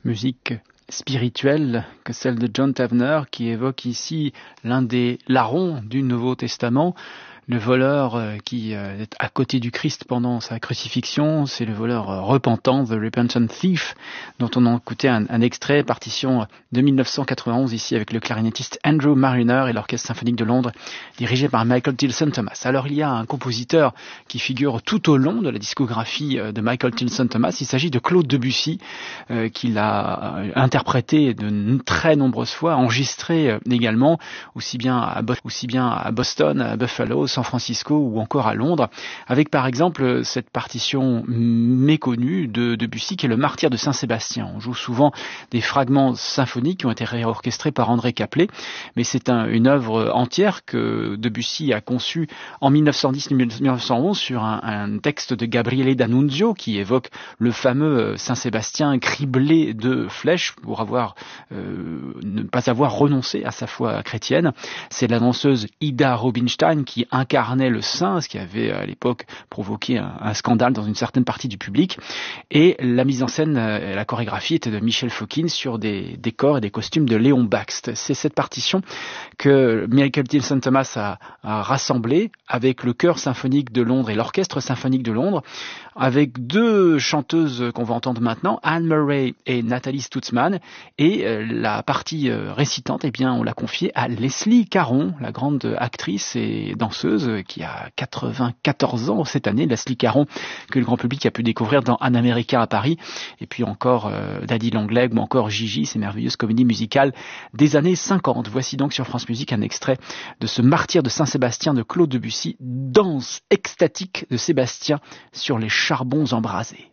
Musique spirituelle que celle de John Tavener qui évoque ici l'un des larrons du Nouveau Testament, le voleur qui est à côté du Christ pendant sa crucifixion, c'est le voleur repentant, The Repentant Thief, dont on a écouté un extrait, partition de 1991 ici avec le clarinettiste Andrew Mariner et l'Orchestre Symphonique de Londres dirigé par Michael Tilson Thomas. Alors il y a un compositeur qui figure tout au long de la discographie de Michael Tilson Thomas, il s'agit de Claude Debussy, qu'il a interprété de très nombreuses fois, enregistré également, aussi bien à Boston, à Buffalo, San Francisco ou encore à Londres, avec par exemple cette partition méconnue de Debussy qui est le Martyr de Saint-Sébastien. On joue souvent des fragments symphoniques qui ont été réorchestrés par André Caplet, mais c'est une œuvre entière que Debussy a conçue en 1910-1911 sur un texte de Gabriele D'Annunzio qui évoque le fameux Saint-Sébastien criblé de flèches pour ne pas avoir renoncé à sa foi chrétienne. C'est la danseuse Ida Rubinstein qui incarnait le saint, ce qui avait à l'époque provoqué un scandale dans une certaine partie du public. Et la mise en scène, la chorégraphie était de Michel Fokine sur des décors et des costumes de Léon Bakst. C'est cette partition que Michael Tilson Thomas a rassemblée avec le chœur symphonique de Londres et l'orchestre symphonique de Londres, avec deux chanteuses qu'on va entendre maintenant, Anne Murray et Nathalie Stutzmann, et la partie récitante, eh bien, on l'a confiée à Leslie Caron, la grande actrice et danseuse qui a 94 ans cette année, Leslie Caron, que le grand public a pu découvrir dans Un Américain à Paris, et puis encore Daddy Long-Leg ou encore Gigi, ces merveilleuses comédies musicales des années 50. Voici donc sur France Musique un extrait de ce Martyr de Saint-Sébastien de Claude Debussy, danse extatique de Sébastien sur les charbons embrasés.